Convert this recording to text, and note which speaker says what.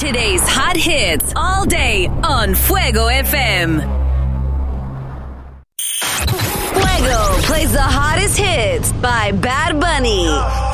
Speaker 1: Today's hot hits all day on Fuego FM. Fuego plays the hottest hits by Bad Bunny.